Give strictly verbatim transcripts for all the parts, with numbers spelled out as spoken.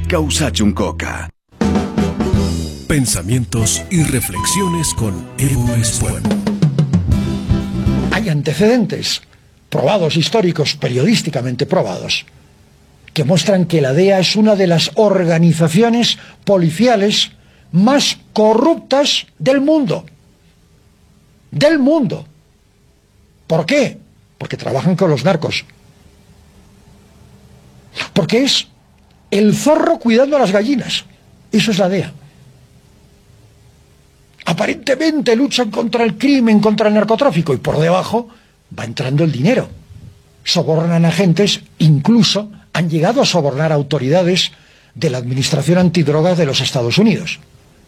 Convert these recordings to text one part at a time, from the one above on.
Causa Chuncoca. Pensamientos y reflexiones con Evo Espuel. Hay antecedentes probados, históricos, periodísticamente probados, que muestran que la D E A es una de las organizaciones policiales más corruptas del mundo. Del mundo. ¿Por qué? Porque trabajan con los narcos. Porque es el zorro cuidando a las gallinas. Eso es la D E A. Aparentemente luchan contra el crimen, contra el narcotráfico, y por debajo va entrando el dinero. Sobornan agentes, incluso han llegado a sobornar a autoridades de la Administración Antidrogas de los Estados Unidos.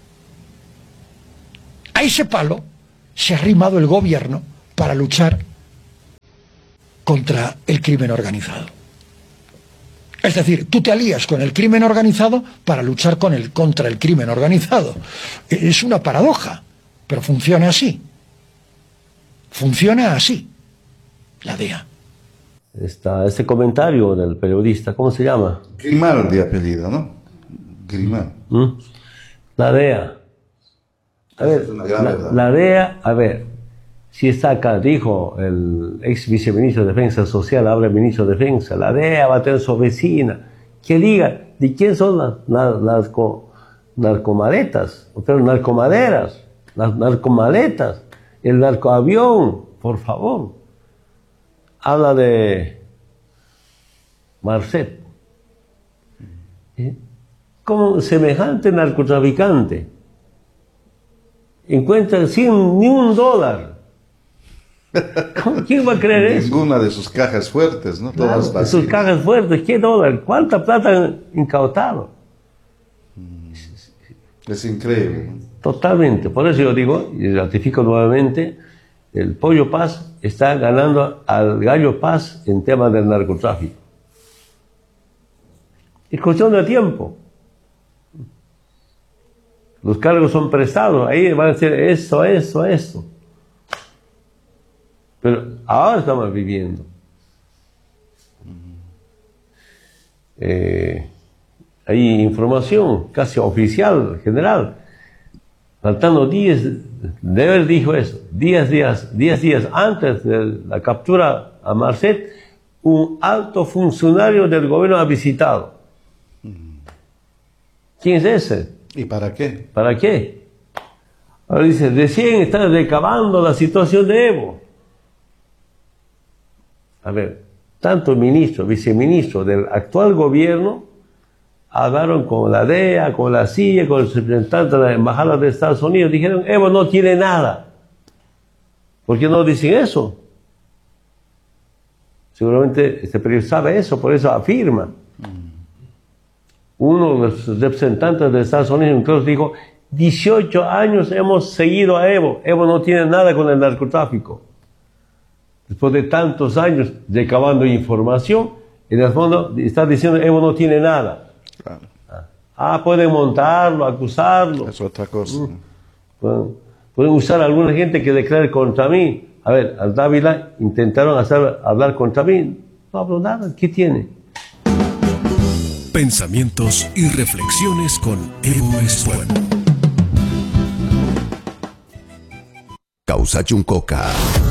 A ese palo se ha arrimado el gobierno para luchar contra el crimen organizado. Es decir, tú te alías con el crimen organizado para luchar con el, contra el crimen organizado. Es una paradoja, pero funciona así. Funciona así, la D E A. Está ese comentario del periodista, ¿cómo se llama? Grimal de apellido, ¿no? Grimal. ¿Mm? La D E A. A ver, la, la D E A, a ver, si está acá, dijo el ex viceministro de Defensa Social, ahora el ministro de Defensa, la D E A va a tener su oficina, que diga de quién son las, las, las narcomaletas, o sea, narcomaderas, las narcomaletas, el narcoavión, por favor. Habla de Marcet. ¿Eh? Como semejante narcotraficante encuentra sin ni un dólar. ¿Quién va a creer eso? Ninguna de sus cajas fuertes, ¿no? Claro, Todas vacías. sus cajas fuertes, ¿qué dólar? ¿Cuánta plata han incautado? Es increíble. Totalmente. Por eso yo digo, y ratifico nuevamente, el Pollo Paz está ganando al Gallo Paz en temas del narcotráfico. Es cuestión de tiempo. Los cargos son prestados, ahí van a decir esto, esto, esto. Pero ahora estamos viviendo. Eh, hay información casi oficial, general. Faltando días, Deber dijo eso, días, días, días, días antes de la captura a Marcet, un alto funcionario del gobierno ha visitado. ¿Quién es ese? ¿Y para qué? ¿Para qué? Ahora dice, recién está recabando la situación de Evo. A ver, tanto el ministro, viceministro del actual gobierno hablaron con la D E A, con la C I A, con el representante de la Embajada de Estados Unidos, dijeron, Evo no tiene nada. ¿Por qué no dicen eso? Seguramente este periodista sabe eso, por eso afirma. Uno de los representantes de Estados Unidos incluso dijo, dieciocho años hemos seguido a Evo, Evo no tiene nada con el narcotráfico. Después de tantos años recabando información, en el fondo está diciendo Evo no tiene nada. Claro. Ah, pueden montarlo, acusarlo. Es otra cosa. Mm. Pueden, pueden usar a alguna gente que declare contra mí. A ver, al Dávila intentaron hacer hablar contra mí. No hablo nada. ¿Qué tiene? Pensamientos y reflexiones con Evo Espuel. Causa Chuncoca.